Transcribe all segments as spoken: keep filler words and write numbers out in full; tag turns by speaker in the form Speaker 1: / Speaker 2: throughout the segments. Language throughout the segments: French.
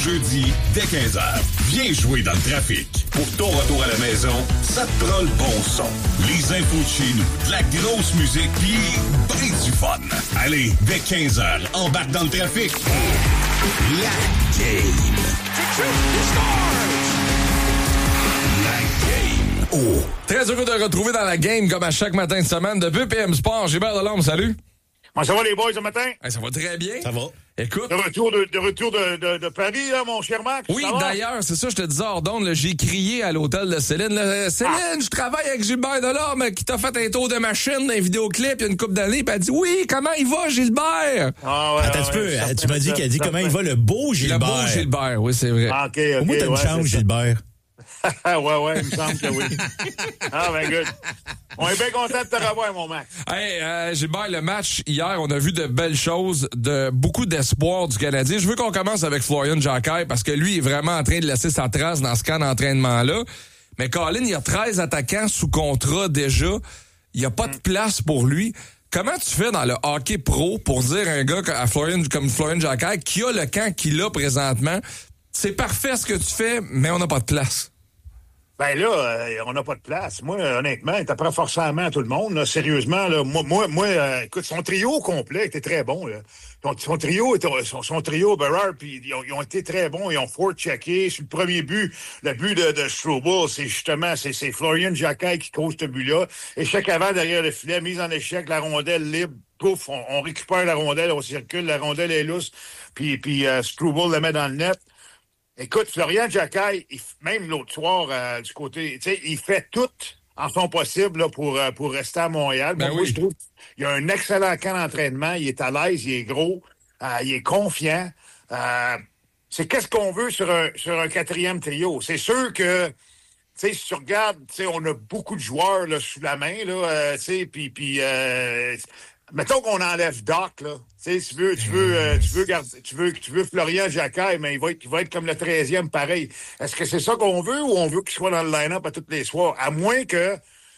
Speaker 1: Jeudi, dès quinze heures, viens jouer dans le trafic. Pour ton retour à la maison, ça te prend le bon son. Les infos de chez nous, de la grosse musique, pis ben du fun. Allez, dès quinze heures, embarque dans le trafic. La game. La game. Oh.
Speaker 2: Très heureux de retrouver dans la game, comme à chaque matin de semaine, de P P M Sport. Gilbert Delorme, salut.
Speaker 3: Comment ça va les boys ce matin?
Speaker 2: Hey, ça va très bien.
Speaker 4: Ça va.
Speaker 2: Écoute.
Speaker 3: De retour de, de, retour de, de, de Paris, là, mon cher Max?
Speaker 2: Oui, d'ailleurs, c'est ça, je te disais hors d'onde, là, j'ai crié à l'hôtel de Céline. Là, Céline, ah. je travaille avec Gilbert Delorme qui t'a fait un tour de machine dans un vidéoclip il y a une couple d'années, puis elle dit oui, comment il va, Gilbert?
Speaker 3: Ah ouais.
Speaker 4: Attends un
Speaker 3: ouais,
Speaker 4: peu, tu m'as dit qu'elle dit comment il va le beau Gilbert.
Speaker 2: Le beau Gilbert, oui, c'est vrai.
Speaker 3: Ah, OK, OK.
Speaker 4: Au moins, t'as une
Speaker 3: ouais,
Speaker 4: chance, Gilbert.
Speaker 3: ouais, ouais, il me semble que oui. Ah, ben, good. On est bien content de te revoir, mon Max.
Speaker 2: Hey, euh, Gilbert, le match hier, on a vu de belles choses, de beaucoup d'espoir du Canadien. Je veux qu'on commence avec Florian Jacquet parce que lui est vraiment en train de laisser sa trace dans ce camp d'entraînement-là. Mais Colin, il y a treize attaquants sous contrat déjà. Il n'y a pas de place pour lui. Comment tu fais dans le hockey pro pour dire à un gars à Florian, comme Florian Jacquet qui a le camp qu'il a présentement, c'est parfait ce que tu fais, mais on n'a pas de place?
Speaker 3: Ben là, euh, on n'a pas de place. Moi, honnêtement, il t'apprend forcément à tout le monde. Là, sérieusement, là, moi, moi, moi euh, écoute, son trio complet était très bon. Là. Son, son trio, était, son, son trio, Berard, puis ils ont, ils ont été très bons. Ils ont fort-checké. Sur le premier but, le but de, de Struble, c'est justement, c'est, c'est Florian Jacquet qui cause ce but-là. Échec avant derrière le filet, mise en échec, la rondelle libre. Pouf, on, on récupère la rondelle, on circule, la rondelle est lousse, puis, puis euh, Struble la met dans le net. Écoute, Florian Jacquet, il, même l'autre soir, euh, du côté, tu sais, il fait tout en son possible là, pour, euh, pour rester à Montréal.
Speaker 2: Ben
Speaker 3: Moi,
Speaker 2: oui.
Speaker 3: moi je trouve qu'il a un excellent camp d'entraînement. Il est à l'aise, il est gros, euh, il est confiant. Euh, c'est qu'est-ce qu'on veut sur un, sur un quatrième trio. C'est sûr que, tu sais, si tu regardes, tu sais, on a beaucoup de joueurs là, sous la main, là, euh, tu sais, puis... puis euh, mettons qu'on enlève Doc, là. Tu sais, tu veux, tu veux, euh, tu veux garder, tu veux, tu veux Florian Jacquet, mais il va être, il va être comme le treizième pareil. Est-ce que c'est ça qu'on veut ou on veut qu'il soit dans le line-up à tous les soirs? À moins que,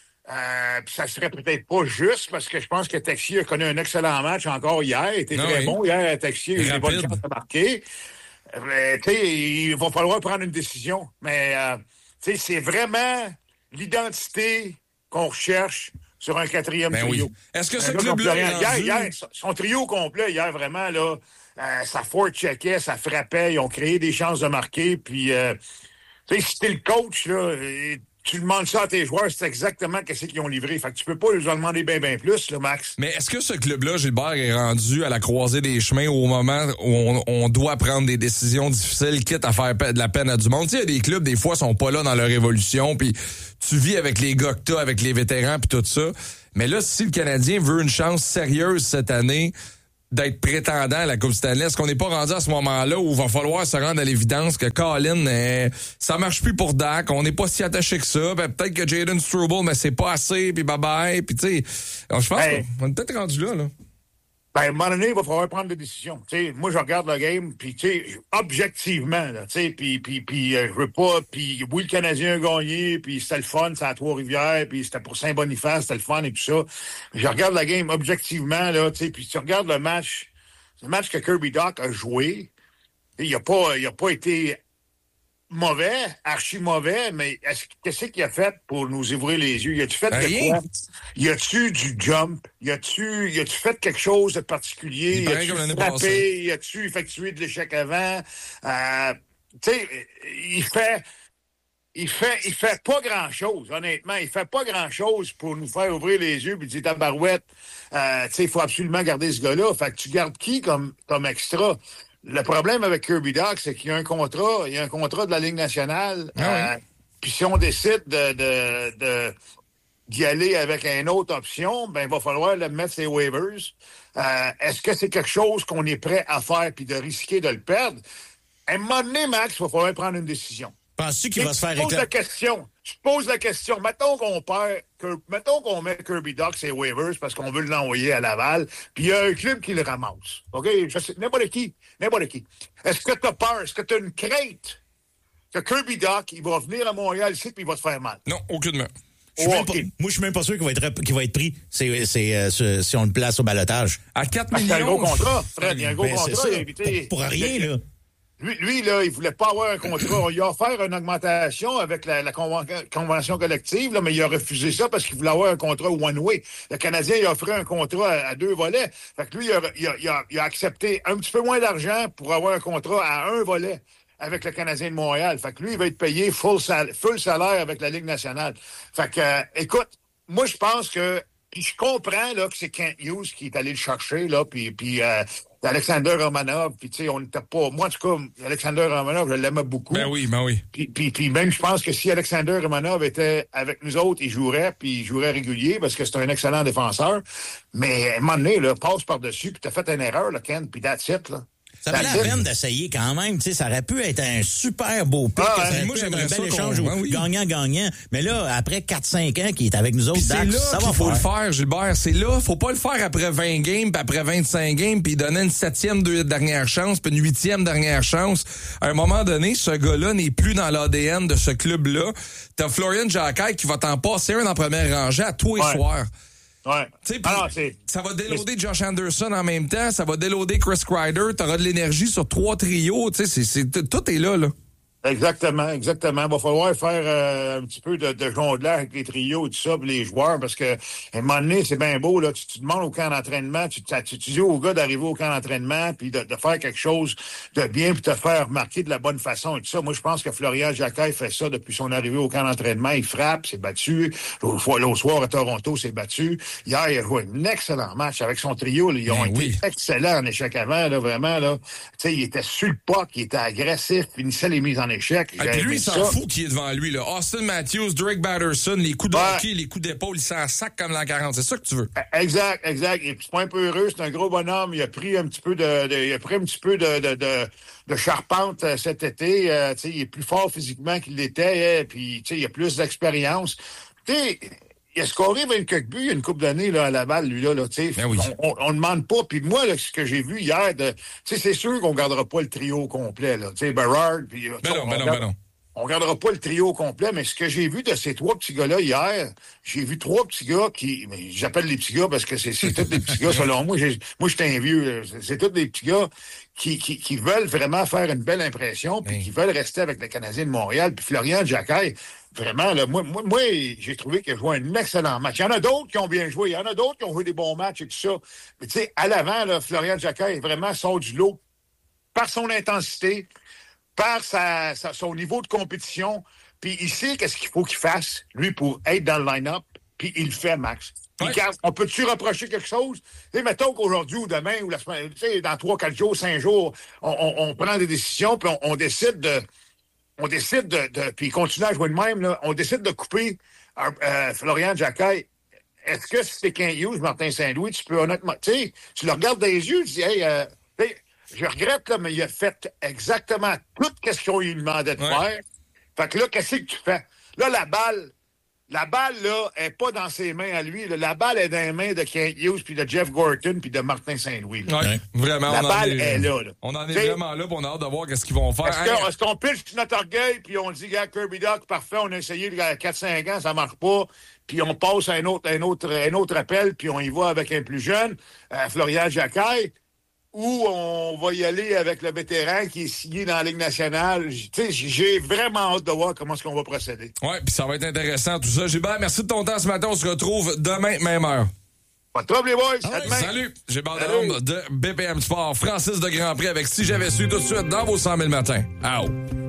Speaker 3: euh, pis ça serait peut-être pas juste parce que je pense que Texier a connu un excellent match encore hier. Il était
Speaker 2: non,
Speaker 3: très
Speaker 2: oui.
Speaker 3: bon hier, Texier. Il a eu des bonnes chances de marquer. Mais, tu sais, il va falloir prendre une décision. Mais, euh, tu sais, c'est vraiment l'identité qu'on recherche sur un quatrième
Speaker 2: Ben
Speaker 3: trio.
Speaker 2: oui. Est-ce que ce
Speaker 3: Un
Speaker 2: club-là est
Speaker 3: hier,
Speaker 2: rendu...
Speaker 3: hier, son trio complet, hier, vraiment, là, euh, ça fort-checkait, ça frappait, ils ont créé des chances de marquer, puis, euh, tu sais, si t'es le coach, là, et tu demandes ça à tes joueurs, c'est exactement qu'est-ce qu'ils ont livré. Fait que tu peux pas leur demander bien, bien plus, là, Max.
Speaker 2: Mais est-ce que ce club-là, Gilbert, est rendu à la croisée des chemins au moment où on, on doit prendre des décisions difficiles, quitte à faire de la peine à du monde? Tu sais, il y a des clubs, des fois, sont pas là dans leur évolution, puis tu vis avec les gars que t'as, avec les vétérans, puis tout ça. Mais là, si le Canadien veut une chance sérieuse cette année d'être prétendant à la Coupe Stanley, est-ce qu'on n'est pas rendu à ce moment-là où il va falloir se rendre à l'évidence que Colin, euh, ça marche plus pour Dak, on n'est pas si attaché que ça, ben, peut-être que Jayden Struble, mais c'est pas assez, puis bye-bye, puis tu sais, je pense
Speaker 3: Hey.
Speaker 2: qu'on est peut-être rendu là, là.
Speaker 3: Ben, à un moment donné, il va falloir prendre des décisions. T'sais, moi, je regarde le game, puis tu sais, objectivement, là, tu sais, puis puis puis euh, je veux pas, puis oui, le Canadien a gagné, puis c'était le fun, c'est à Trois-Rivières, puis c'était pour Saint-Boniface, c'était le fun et tout ça. Je regarde la game objectivement, là, tu sais, puis tu regardes le match, le match que Kirby Dach a joué, il a pas, il a pas été mauvais, archi mauvais, mais est-ce, qu'est-ce qu'il a fait pour nous ouvrir les yeux? Y a-tu fait de quoi? Y a-tu du jump? Y a-tu, y a-tu fait quelque chose de particulier?
Speaker 2: Il
Speaker 3: Y
Speaker 2: paraît
Speaker 3: a-tu
Speaker 2: comme l'année
Speaker 3: frappé?
Speaker 2: passée.
Speaker 3: Y a-tu effectué de l'échec avant? Euh, tu sais, il fait, il fait, il fait pas grand-chose, honnêtement. Il fait pas grand-chose pour nous faire ouvrir les yeux puis dire tabarouette. Euh, tu sais, il faut absolument garder ce gars-là. Fait que tu gardes qui comme, comme extra? Le problème avec Kirby Dach, c'est qu'il y a un contrat, il y a un contrat de la Ligue nationale.
Speaker 2: Ah
Speaker 3: euh,
Speaker 2: oui.
Speaker 3: Puis si on décide de, de, de d'y aller avec une autre option, ben il va falloir le mettre ses waivers. Euh, est-ce que c'est quelque chose qu'on est prêt à faire puis de risquer de le perdre? À un moment donné, Max, il va falloir prendre une décision.
Speaker 4: Penses-tu qu'il
Speaker 3: Et
Speaker 4: va se faire
Speaker 3: tu te poses la
Speaker 4: éclater?
Speaker 3: question. Tu te poses la question. Mettons qu'on perd, que, mettons qu'on met Kirby Dach ses waivers parce qu'on veut l'envoyer à Laval, puis il y a un club qui le ramasse. OK? Je sais, n'importe qui. N'importe qui. Est-ce que tu as peur? Est-ce que tu as une crainte que Kirby Dach, il va venir à Montréal ici puis il va se faire mal?
Speaker 2: Non, aucunement.
Speaker 4: Je suis
Speaker 3: Oh,
Speaker 4: même pas-
Speaker 3: OK.
Speaker 4: moi, je suis même pas sûr qu'il va être, qu'il va être pris c'est, c'est, euh, ce- si on le place au balotage.
Speaker 2: À quatre
Speaker 3: Ah,
Speaker 2: millions...
Speaker 3: c'est un gros contrat, Fred. Il y a un gros
Speaker 4: Ben, c'est
Speaker 3: contrat.
Speaker 4: ça.
Speaker 3: Il a invité-
Speaker 4: Pour, pour rien, là.
Speaker 3: Lui, lui, là, il voulait pas avoir un contrat. On lui a offert une augmentation avec la, la conven- convention collective, là, mais il a refusé ça parce qu'il voulait avoir un contrat one-way. Le Canadien, il a offert un contrat à, à deux volets. Fait que lui, il a, il, a, il, a, il a accepté un petit peu moins d'argent pour avoir un contrat à un volet avec le Canadien de Montréal. Fait que lui, il va être payé full, sal- full salaire avec la Ligue nationale. Fait que, euh, écoute, moi, je pense que... Puis je comprends là que c'est Kent Hughes qui est allé le chercher, là, puis... puis euh, Alexander Romanov, puis tu sais, on n'était pas... Moi, en tout cas, Alexander Romanov, je l'aimais beaucoup.
Speaker 2: Ben oui, ben oui.
Speaker 3: Puis, puis, puis même, je pense que si Alexander Romanov était avec nous autres, il jouerait, puis il jouerait régulier, parce que c'est un excellent défenseur. Mais à un moment donné, là, passe par-dessus, puis t'as fait une erreur, là, Ken, puis that's it, là.
Speaker 4: Ça valait la peine d'essayer quand même, tu sais, ça aurait pu être un super beau pic,
Speaker 3: ah,
Speaker 4: ça aurait
Speaker 2: moi,
Speaker 4: pu être un
Speaker 2: ça
Speaker 4: bel échange
Speaker 2: ouais, oui.
Speaker 4: gagnant-gagnant. Mais là, après quatre cinq ans qu'il est avec nous autres,
Speaker 2: Puis c'est
Speaker 4: Dax,
Speaker 2: là
Speaker 4: ça
Speaker 2: qu'il
Speaker 4: va
Speaker 2: faut
Speaker 4: faire.
Speaker 2: le faire, Gilbert. C'est là, faut pas le faire après vingt games, puis après vingt-cinq games, puis donner une septième deux dernière chance, puis une huitième dernière chance. À un moment donné, ce gars-là n'est plus dans l'A D N de ce club-là. T'as Florian Jacquet qui va t'en passer un en première rangée à tous les
Speaker 3: Ouais.
Speaker 2: soirs.
Speaker 3: Ouais.
Speaker 2: T'sais,
Speaker 3: Ah non, c'est...
Speaker 2: ça va déloader Josh Anderson en même temps, ça va déloader Chris Kreider, t'auras de l'énergie sur trois trios, tu sais, c'est, c'est, tout est là, là.
Speaker 3: Exactement, exactement. Il va falloir faire euh, un petit peu de, de jonglage avec les trios et tout ça, puis les joueurs, parce que à un moment donné, c'est bien beau, là. Tu, tu demandes au camp d'entraînement, tu, tu, tu dis aux gars d'arriver au camp d'entraînement, puis de, de faire quelque chose de bien, puis te faire remarquer de la bonne façon et tout ça. Moi, je pense que Florian Jacquet fait ça depuis son arrivée au camp d'entraînement. Il frappe, s'est battu. L'autre soir à Toronto, s'est battu. Hier, il a joué un excellent match avec son trio. Là. Ils ont
Speaker 2: Ben
Speaker 3: été
Speaker 2: oui.
Speaker 3: excellents en échec avant, là, vraiment. Là. Tu sais, il était sur le puck, il était agressif, finissait les mises en échec.
Speaker 2: Ah, puis lui, il s'en fout qui est devant lui, là. Austin Matthews, Drake Batterson, les coups de
Speaker 3: Ouais.
Speaker 2: hockey, les coups d'épaule, il s'en sac comme l'an quarante. C'est ça que tu veux.
Speaker 3: Exact, exact. Et puis c'est pas un peu heureux, c'est un gros bonhomme. Il a pris un petit peu de, de il a pris un petit peu de, de, de, de charpente euh, cet été. Euh, tu sais, il est plus fort physiquement qu'il l'était. Euh, puis tu sais, il a plus d'expérience. Tu sais, il a scoré vingt-quatre buts il y a une couple d'années là, à Laval, lui, là, là tu sais.
Speaker 2: Ben oui.
Speaker 3: On ne demande pas. Puis moi, là, ce que j'ai vu hier, de, tu sais, c'est sûr qu'on gardera pas le trio complet, là. Tu sais, Berard, puis...
Speaker 2: Ben non,
Speaker 3: on
Speaker 2: ben non,
Speaker 3: garde-
Speaker 2: ben non.
Speaker 3: On gardera pas le trio complet, mais ce que j'ai vu de ces trois petits gars-là hier, j'ai vu trois petits gars qui... Mais j'appelle les petits gars parce que c'est, c'est tous des petits gars, selon moi. J'ai, moi, je suis un vieux. là. C'est, c'est tous des petits gars qui, qui, qui veulent vraiment faire une belle impression, puis
Speaker 2: Ben.
Speaker 3: qui veulent rester avec le Canadien de Montréal. Puis Florian Jacquet, vraiment, là, moi, moi, moi, j'ai trouvé qu'il a joué un excellent match. Il y en a d'autres qui ont bien joué. Il y en a d'autres qui ont joué des bons matchs et tout ça. Mais tu sais, à l'avant, là, Florian Jacquet vraiment sort du lot par son intensité, par sa, sa- son niveau de compétition, puis il sait qu'est-ce qu'il faut qu'il fasse, lui, pour être dans le line-up, puis il le fait, Max. Puis
Speaker 2: Ouais.
Speaker 3: quand- on peut-tu reprocher quelque chose? Tu sais, mettons qu'aujourd'hui ou demain, ou la semaine, tu sais, dans trois, quatre jours, cinq jours, on, on- on prend des décisions, puis on, on décide de... On décide de... de puis il continue à jouer de même, là, on décide de couper euh, euh, Florian Jacquet. Est-ce que si c'est Kent Hughes, Martin Saint-Louis, tu peux honnêtement... Tu sais, tu le regardes dans les yeux, tu dis, hey... Euh, tu sais, je regrette, là, mais il a fait exactement tout ce qu'on lui demandait de
Speaker 2: Ouais.
Speaker 3: faire. Fait que là, qu'est-ce que tu fais? Là, la balle, la balle, là, est pas dans ses mains à lui. là. La balle est dans les mains de Kent Hughes, puis de Jeff Gorton, puis de Martin Saint-Louis. là.
Speaker 2: Ouais,
Speaker 4: Ouais.
Speaker 2: vraiment.
Speaker 3: La
Speaker 2: on en
Speaker 3: balle
Speaker 2: est,
Speaker 3: est là, là.
Speaker 2: On en est
Speaker 3: T'sais,
Speaker 2: vraiment là, puis on a hâte de voir qu'est-ce qu'ils vont faire.
Speaker 3: Est-ce,
Speaker 2: Hey,
Speaker 3: que, est-ce qu'on pitche sur notre orgueil, puis on dit, gars, Kirby Doc, parfait, on a essayé il y a quatre cinq ans, ça marche pas, puis on passe à un autre, un autre, un autre appel, puis on y va avec un plus jeune, euh, Florian Jacquet, ou on va y aller avec le vétéran qui est signé dans la Ligue nationale. J- Tu sais, j'ai vraiment hâte de voir comment est-ce qu'on va procéder.
Speaker 2: Ouais, puis ça va être intéressant tout ça. Gilbert, merci de ton temps ce matin. On se retrouve demain, même heure.
Speaker 3: Pas de trouble, les boys. À demain.
Speaker 2: Salut, Gilbert
Speaker 3: Salut.
Speaker 2: Delorme de B P M Sport. Francis de Grandpré avec Si j'avais su tout de suite dans vos cent mille matins. Out.